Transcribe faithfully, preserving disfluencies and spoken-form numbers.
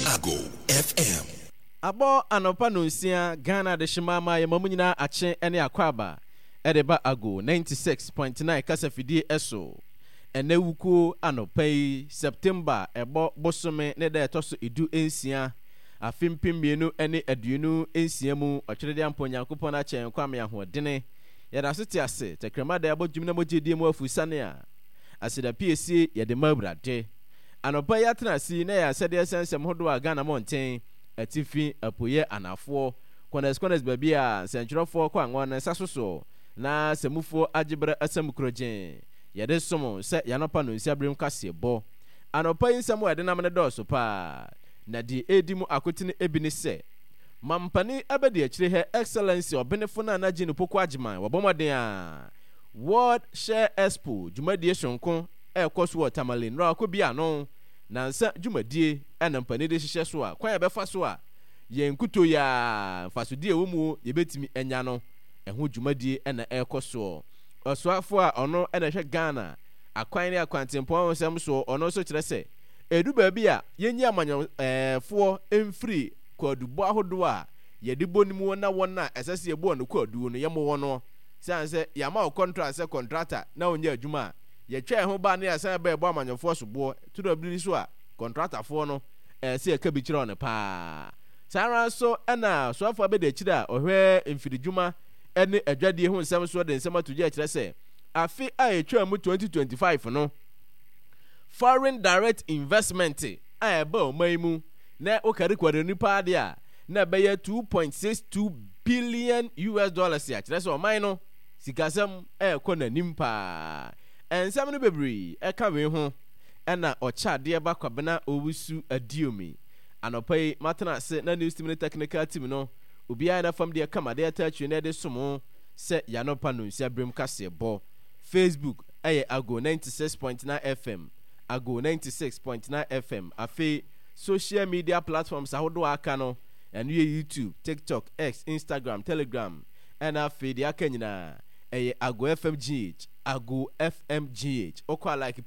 Ago F M. Abo anopa no nsia Ghana de shimama ye mamu nyina ache ene akwaba edeba Ago ninety-six point nine kasafidie eso ene wuku anopa yi September ebo bosome ne da etoso edu ensia afimpim mienu ene aduenu ensia mu otwede ampo Nyankopon na ache nkwame ahodene ye da sete ase tekrema da ebo dwumna mogedie mu afusane a asida piesie ye de mabrade anopa ya tenasi na ya sede sensem hodo a Ghana monten atifi apoye anafo kones kones baby a sentrofo kwa ngon na sasoso na semufo agibre asem krojen ye de somo se yanopa no nsia brem kase bo anopa yinsam wa de namne doso pa na di edimu akotine ebini se mampani abedi akire he excellency obenefo na na ginu poku agiman wobomoden a World Share Expo jumadie shonko e koso watermelon ra ko bia no na nsa jumadie enampani de hihye so a kwan ya befa so a ye nkuto ya fasodie wo mu ye betimi enya no eho jumadie ena ekoso osoafo a ono ena hwe Ghana akwan ne akwantempo nsem so ono so kire se edu ba bi a yenyi amanyo eh fo emfiri kwadubo ahodo a ye de bonimu na wona esese ebo no kwadu no yemo wono sanse yama o contract se contractor na onye adwuma ye twa ho ba ne asan ba ebo amanyofo so bo to do bi so a contractor fo no eh se ka bi kire on pa sara so na so afo be de kire a ohwe emfididwuma ene adwadie ho nsem so de nsem atoje kire se afi a etwa mu twenty twenty-five no foreign direct investment a eba o maimu na o kare kware nipa de a na be ye two point six two billion U S dollars ya kire se o man no sikasem e ko na nimpa ensem no bebri e ka we ho ena ocha de ba kwabena owusu adiomi anopai matana se na news team technical team no obia na fam de kama de atachu na de somo se yanopa no nsia brem kase bo Facebook eye Ago ninety-six point nine F M Ago ninety-six point nine F M afi social media platforms ahodo aka no enu YouTube, TikTok, X, Instagram, Telegram and afi de aka nyina eye Ago F M G H Ago F M G H okwa like